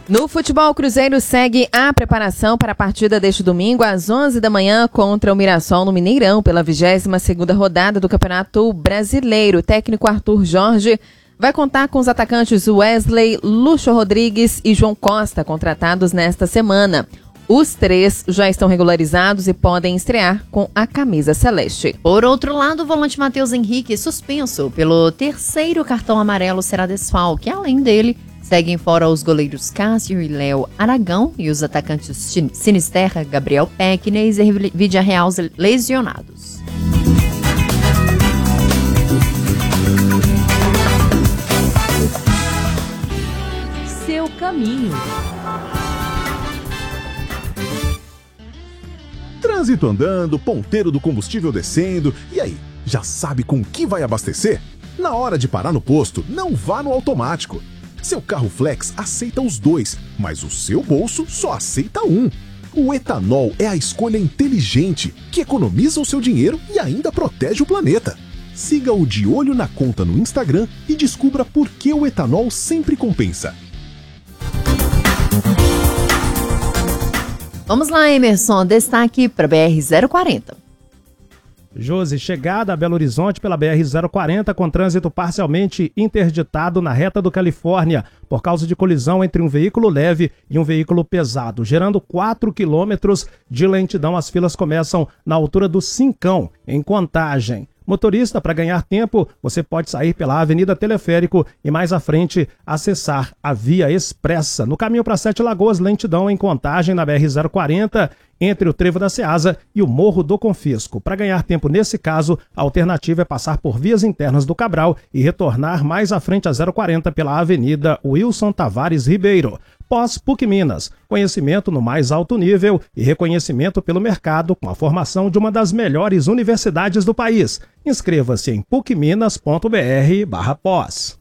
No futebol, o Cruzeiro segue a preparação para a partida deste domingo às 11 da manhã contra o Mirassol no Mineirão pela 22ª rodada do Campeonato Brasileiro. O técnico Arthur Jorge vai contar com os atacantes Wesley, Lúcio Rodrigues e João Costa, contratados nesta semana. Os três já estão regularizados e podem estrear com a camisa celeste. Por outro lado, o volante Matheus Henrique, suspenso pelo 3º cartão amarelo, será desfalque. Além dele, seguem fora os goleiros Cássio e Léo Aragão e os atacantes Sinisterra, Gabriel Pecknez e Vidia Real lesionados. Seu caminho. Trânsito andando, ponteiro do combustível descendo, e aí, já sabe com que vai abastecer? Na hora de parar no posto, não vá no automático. Seu carro flex aceita os dois, mas o seu bolso só aceita um. O etanol é a escolha inteligente, que economiza o seu dinheiro e ainda protege o planeta. Siga o De Olho na Conta no Instagram e descubra por que o etanol sempre compensa. Vamos lá, Emerson, destaque para BR-040. Josi, chegada a Belo Horizonte pela BR-040 com trânsito parcialmente interditado na reta do Califórnia por causa de colisão entre um veículo leve e um veículo pesado, gerando 4 quilômetros de lentidão. As filas começam na altura do Cincão, em Contagem. Motorista, para ganhar tempo, você pode sair pela Avenida Teleférico e mais à frente acessar a Via Expressa. No caminho para Sete Lagoas, lentidão em Contagem na BR-040 entre o Trevo da Ceasa e o Morro do Confisco. Para ganhar tempo nesse caso, a alternativa é passar por vias internas do Cabral e retornar mais à frente a 040 pela Avenida Wilson Tavares Ribeiro. Pós-PUC Minas, conhecimento no mais alto nível e reconhecimento pelo mercado com a formação de uma das melhores universidades do país. Inscreva-se em pucminas.br/pós.